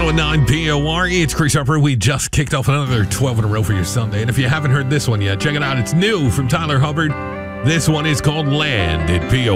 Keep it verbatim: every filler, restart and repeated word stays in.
one oh nine P O R E. It's Chris Harper. We just kicked off another twelve in a row for your Sunday. And if you haven't heard this one yet, check it out. It's new from Tyler Hubbard. This one is called Land at P O R E.